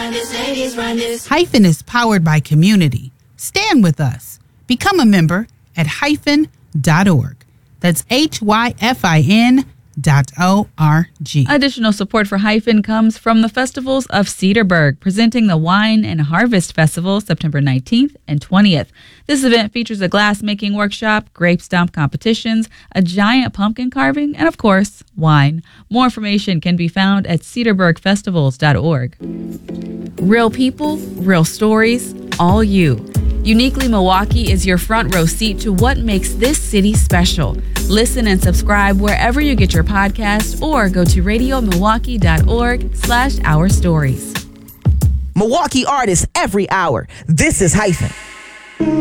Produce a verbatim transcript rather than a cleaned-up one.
run this, ladies run this. Hyphen is powered by community. Stand with us. Become a member at hyphen dot org. That's H Y F I N dot O R G. Additional support for Hyphen comes from the festivals of Cedarburg, presenting the Wine and Harvest Festival September nineteenth and twentieth. This event features a glass-making workshop, grape stomp competitions, a giant pumpkin carving, and, of course, wine. More information can be found at cedarburg festivals dot org. Real people, real stories, all you. Uniquely Milwaukee is your front row seat to what makes this city special. Listen and subscribe wherever you get your podcast or go to radio milwaukee dot org slash our stories. Milwaukee artists every hour. This is Hyphen.